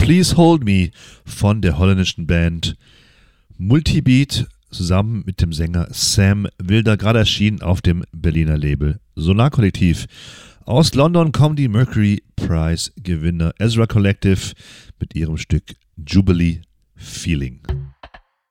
Please Hold Me von der holländischen Band Multibeat zusammen mit dem Sänger Sam Wilder, gerade erschienen auf dem Berliner Label Solar Kollektiv. Aus London kommen die Mercury Prize Gewinner Ezra Collective mit ihrem Stück Jubilee Feeling.